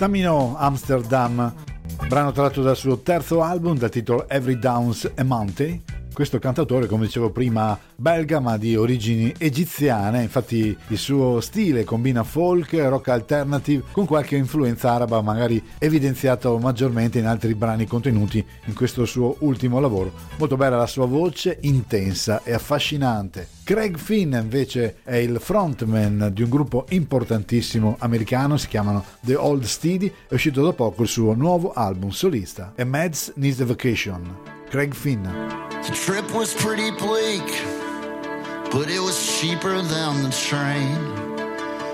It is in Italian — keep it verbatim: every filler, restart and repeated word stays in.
Tamino Amsterdam, brano tratto dal suo terzo album dal titolo Every Down's a Mountain. Questo cantautore, come dicevo prima, belga ma di origini egiziane, infatti il suo stile combina folk, rock alternative con qualche influenza araba, magari evidenziato maggiormente in altri brani contenuti in questo suo ultimo lavoro. Molto bella la sua voce, intensa e affascinante. Craig Finn invece è il frontman di un gruppo importantissimo americano, si chiamano The Old Steady, è uscito da poco il suo nuovo album solista, A Mads Needs a Vacation. Craig Finn. The trip was pretty bleak, but it was cheaper than the train.